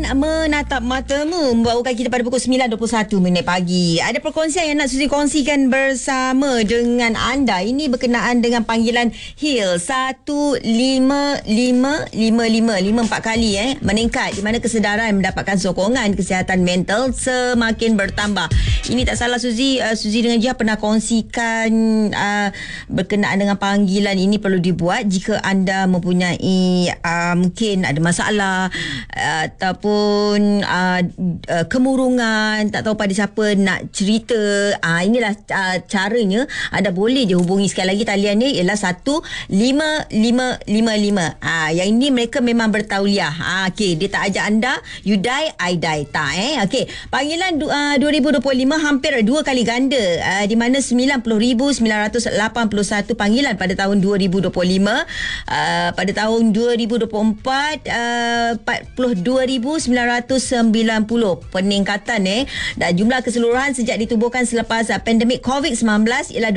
menatap matamu membawakan kita pada pukul 9.21 pagi. Ada perkongsian yang nak Suzy kongsikan bersama dengan anda. Ini berkenaan dengan panggilan HIL 15555 4 kali meningkat, di mana kesedaran mendapatkan sokongan kesihatan mental semakin bertambah. Ini tak salah Suzy, Suzy dengan Jia pernah kongsikan berkenaan dengan panggilan ini perlu dibuat jika anda mempunyai mungkin ada masalah ataupun kemurungan, tak tahu pada siapa nak cerita. Inilah caranya. Anda boleh je hubungi. Sekali lagi talian ni ialah 15555. Yang ini mereka memang bertauliah. Okey, dia tak ajak anda you die I die, tak okey. Panggilan 2025 hampir 2 kali ganda, di mana 90,981 panggilan pada tahun 2025. Pada tahun 2024 42,990 peningkatan dan jumlah keseluruhan sejak ditubuhkan selepas pandemik COVID-19 ialah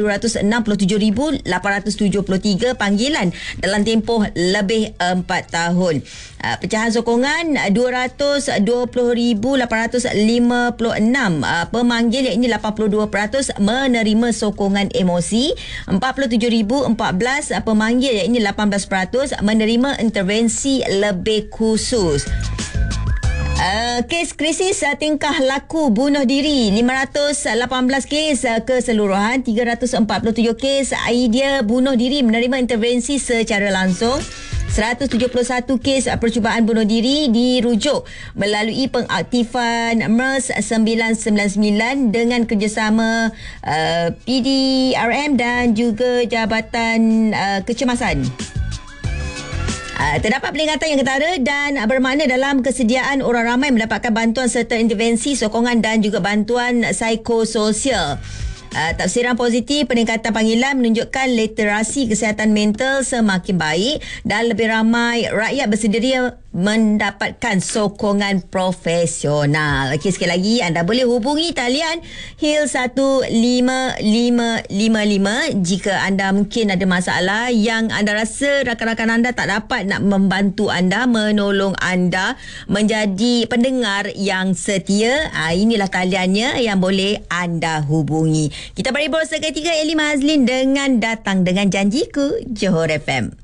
267,873 panggilan dalam tempoh lebih 4 tahun. Pecahan sokongan 220,856 pemanggil, iaitu 82% menerima sokongan emosi. 47,014 pemanggil, iaitu 18% menerima intervensi lebih khusus. Kes krisis tingkah laku bunuh diri 518 kes keseluruhan. 347 kes idea bunuh diri menerima intervensi secara langsung. 171 kes percubaan bunuh diri dirujuk melalui pengaktifan MERS 999 dengan kerjasama PDRM dan juga Jabatan Kecemasan. Terdapat peningkatan yang ketara dan bermakna dalam kesediaan orang ramai mendapatkan bantuan serta intervensi, sokongan dan juga bantuan psikososial. Tafsiran positif peningkatan panggilan menunjukkan literasi kesihatan mental semakin baik dan lebih ramai rakyat bersedia mendapatkan sokongan profesional. Okey, sekali lagi anda boleh hubungi talian HIL 15555 jika anda mungkin ada masalah yang anda rasa rakan-rakan anda tak dapat nak membantu anda, menolong anda menjadi pendengar yang setia. Inilah taliannya yang boleh anda hubungi. Kita beri bola ketiga, Eli Mazlin dengan Datang Dengan Janjiku, Johor FM.